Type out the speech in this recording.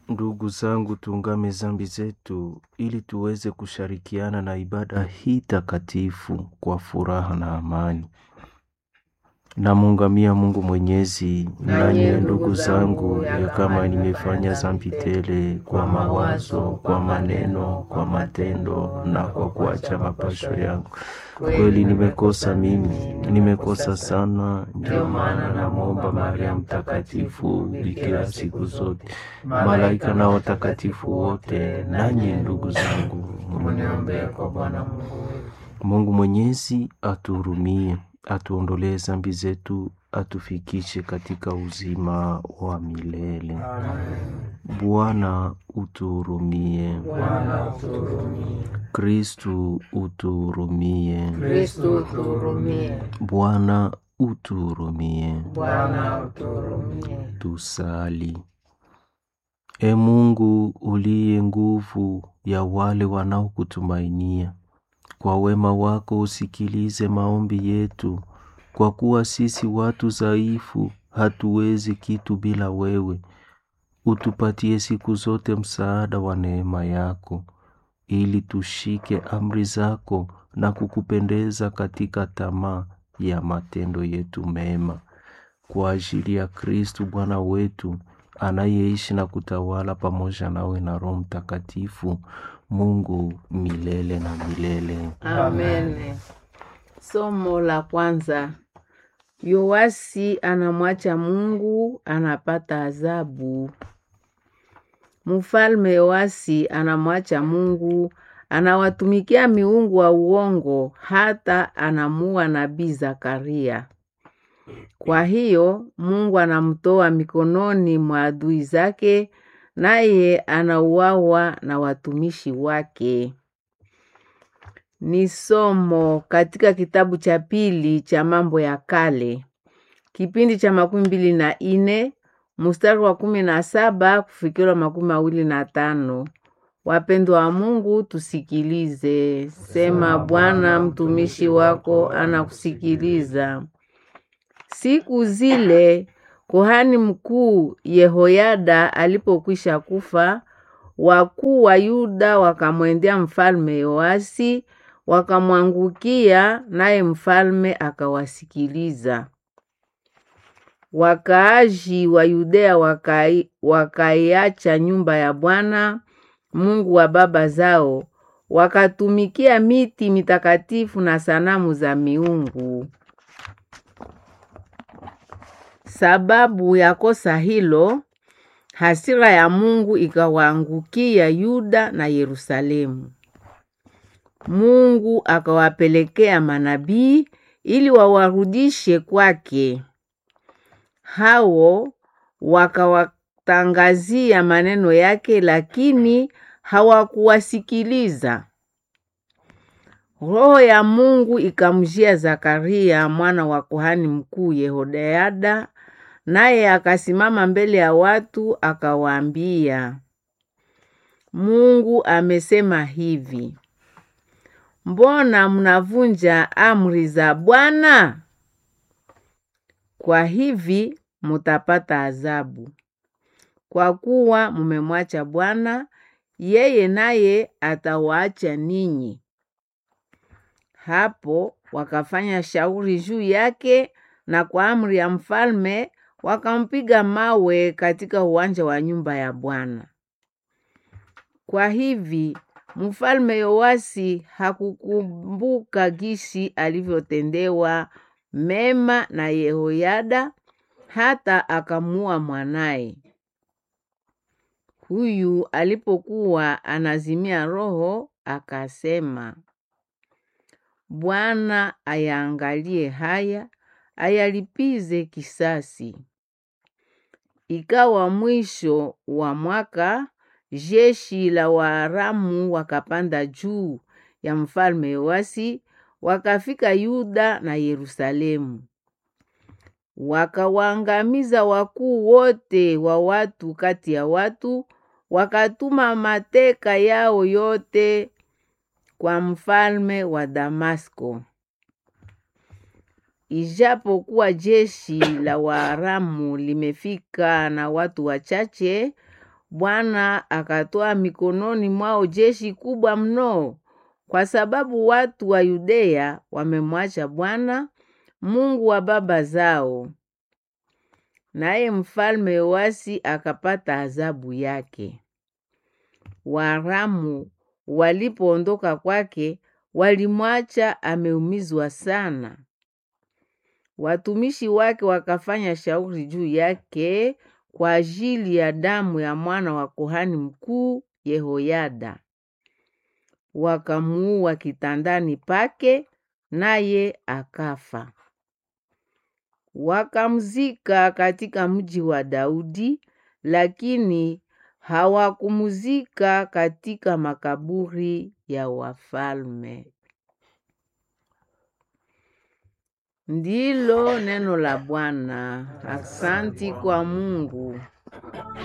Ndugu zangu, tuungame zambi zetu ili tuweze kushirikiana na ibada hii takatifu kwa furaha na amani. Namuungamia Mungu Mwenyezi, nanyi ndugu zangu, ya kama nimefanya zambi tele kwa mawazo, kwa maneno, kwa matendo na kwa kuacha mapasho yangu. Kweli nimekosa mimi, nimekosa sana. Ndio maana namuomba Maria Mtakatifu, bikira siku zote, malaika na watakatifu wote, nanyi ndugu zangu, mniombee kwa Bwana Mungu wetu. Mungu Mwenyezi atuhurumie, atuondolee zambi zetu, atufikishe katika uzima wa milele. Amen. Bwana utuhurumie. Bwana utuhurumie. Kristu utuhurumie. Kristu utuhurumie. Bwana utuhurumie. Bwana utuhurumie. Tusali. E Mungu uliye nguvu ya wale wanaokutumainia, kwa wema wako usikilize maombi yetu, kwa kuwa sisi watu dhaifu hatuwezi kitu bila wewe. Utupatie siku zote msaada wa neema yako, ili tushike amri zako na kukupendeza katika tamaa ya matendo yetu mema. Kwa ajili ya Kristu Bwana wetu, anayeishi na kutawala pamoja nawe na Roho Mtakatifu, Mungu milele na milele. Amen. Somo la kwanza. Yoasi anamwacha Mungu, anapata adhabu. Mfalme Yoasi anamwacha Mungu, anawatumikia miungu wa uongo, hata anamuua nabii Zakaria. Kwa hiyo Mungu anamtoa mikononi mwa adui zake, naye anauawa na watumishi wake. Ni somo katika kitabu cha pili cha Mambo ya Kale, kipindi cha 24 mstari wa 17 kufikira 25. Wapendwa wa Mungu, tusikilize. Sema, Bwana mtumishi wako anakusikiliza. Siku zile kuhani mkuu Yehoyada alipokwisha kufa, wakuu wa Yuda wakamwendea mfalme Yoasi, wakamwangukia, naye mfalme akawasikiliza. Wakaaji wa Yudea wakaiacha nyumba ya Bwana Mungu wa baba zao, wakatumikia miti mitakatifu na sanamu za miungu. Sababu ya kosa hilo, hasira ya Mungu ikawaangukia Yuda na Yerusalemu. Mungu akawapelekea manabii ili wawarudishe kwake. Hao wakawatangazia maneno yake, lakini hawakuwasikiliza. Roho ya Mungu ikamjia Zakaria mwana wa kuhani mkuu Yehoyada, naye akasimama mbele ya watu akawaambia, Mungu amesema hivi: mbona mnavunja amri za Bwana? Kwa hivi mutapata adhabu, kwa kuwa mmemwacha Bwana, yeye naye atawaacha ninyi. Hapo wakafanya shauri juu yake, na kwa amri ya mfalme wakampiga mawe katika uwanja wa nyumba ya Bwana. Kwa hivi mfalme Yoasi hakukumbuka gisi alivyotendewa mema na Yehoyada, hata akamuua mwanaye. Huyu alipokuwa anazimia roho, akasema, Bwana ayaangalie haya, ayalipize kisasi. Ikawa mwisho wa mwaka, jeshi la Waaramu wakapanda juu ya mfalme Yoasi, wakafika Yuda na Yerusalemu. Wakawaangamiza wakuu wote wa watu kati ya watu, wakatuma mateka yao yote kwa mfalme wa Damasko. Ijapokuwa jeshi la Waaramu limefika na watu wachache, Bwana akatoa mikononi mwao jeshi kubwa mno, kwa sababu watu wa Yudea wamemwacha Bwana Mungu wa baba zao. Naye mfalme Yoasi akapata adhabu yake. Waaramu walipoondoka kwake, walimwacha ameumizwa sana. Watumishi wake wakafanya shauri juu yake kwa ajili ya damu ya mwana wa kuhani mkuu Yehoyada. Wakamuua kitandani pake, naye akafa. Wakamzika katika mji wa Daudi, lakini hawakumzika katika makaburi ya wafalme. Ndilo neno la Bwana. Aksanti kwa Mungu.